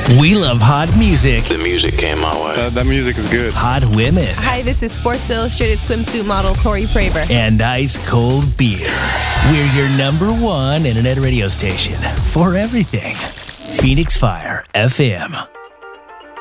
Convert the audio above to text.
We love hot music. The music came my way. That music is good. Hot women. Hi, this is Sports Illustrated swimsuit model Tori Praver. And ice cold beer. We're your number one internet radio station for everything. Phoenix Fire FM.